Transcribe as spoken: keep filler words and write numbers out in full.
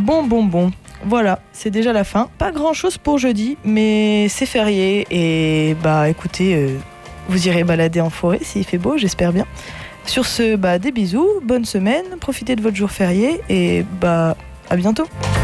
Bon, bon, bon. Voilà, c'est déjà la fin. Pas grand-chose pour jeudi, mais c'est férié. Et bah écoutez, euh, vous irez balader en forêt s'il fait beau, j'espère bien. Sur ce, bah des bisous, bonne semaine, profitez de votre jour férié et bah à bientôt.